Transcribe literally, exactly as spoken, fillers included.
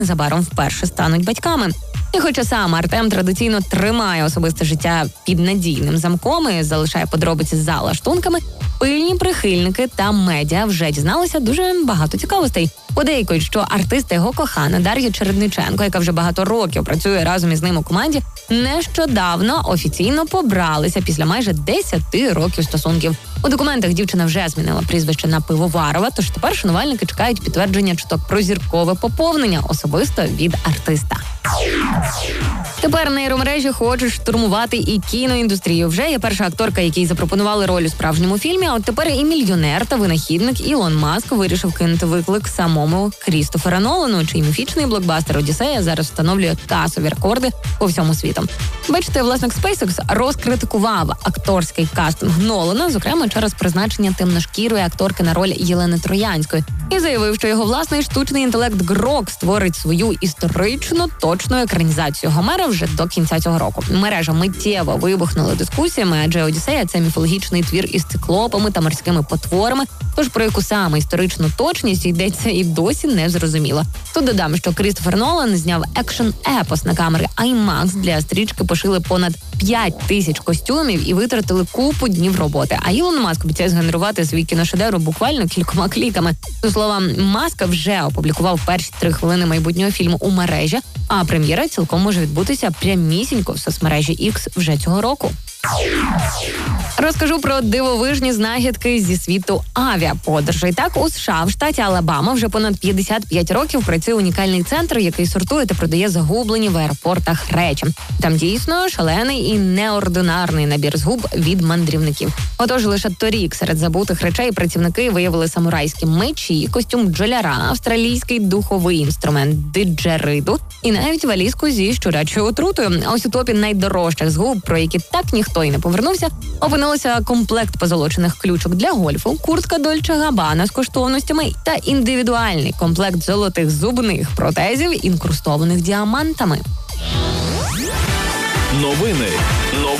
незабаром вперше стануть батьками. І хоча сам Артем традиційно тримає особисте життя під надійним замком і залишає подробиці за лаштунками, пильні прихильники та медіа вже дізналися дуже багато цікавостей. Подейкують, що артиста його кохана Дар'я Чередниченко, яка вже багато років працює разом із ним у команді, нещодавно офіційно побралися після майже десяти років стосунків. У документах дівчина вже змінила прізвище на Пивоварова, тож тепер шанувальники чекають підтвердження чуток про зіркове поповнення особисто від артиста. Тепер нейромережі хочуть штурмувати і кіноіндустрію. Вже є перша акторка, якій запропонували роль у справжньому фільмі, а от тепер і мільйонер та винахідник Ілон Маск вирішив кинути виклик самому Крістофера Нолану, чий міфічний блокбастер «Одіссея» зараз встановлює касові рекорди по всьому світу. Бачите, власник SpaceX розкритикував акторський кастинг Нолана, зокрема через призначення темношкірої акторки на роль Єлени Троянської, і заявив, що його власний штучний інтелект Грок створить свою історично точну екранізацію Гомера вже до кінця цього року. Мережа миттєво вибухнула дискусіями, адже «Одіссея» – це міфологічний твір із циклопами та морськими потворами, тож про яку саме історичну точність йдеться і досі не зрозуміло. Тут додам, що Крістофер Нолан зняв екшн-епос на камери IMAX. Для стрічки пошили понад п'ять тисяч костюмів і витратили купу днів роботи. А Ілон Маск обіцяє згенерувати свій кіношедевр буквально кількома кліками. До слова, Маск вже опублікував перші три хвилини майбутнього фільму у мережі, а прем'єра цілком може відбутися прямісінько в соцмережі X вже цього року. Розкажу про дивовижні знахідки зі світу авіаподорожей. Так, у США, в штаті Алабама, вже понад п'ятдесят п'ять років працює унікальний центр, який сортує та продає загублені в аеропортах речі. Там дійсно шалений і неординарний набір згуб від мандрівників. Отож, лише торік серед забутих речей працівники виявили самурайські мечі, костюм бджоляра, австралійський духовий інструмент диджериду і навіть валізку зі щурячою отрутою. А ось у топі найдорожчих згуб, про які так ніхто й не повернувся, опинилися комплект позолочених ключок для гольфу, куртка Дольче Габбана з коштовностями та індивідуальний комплект золотих зубних протезів, інкрустованих діамантами. Новини. Новини.